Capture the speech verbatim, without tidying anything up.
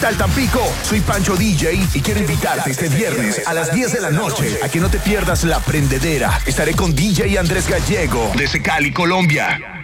tal, Tampico? Soy Pancho D J y quiero invitarte este viernes a las diez de la noche a que no te pierdas La Prendedera. Estaré con D J Andrés Gallego desde Cali, Colombia.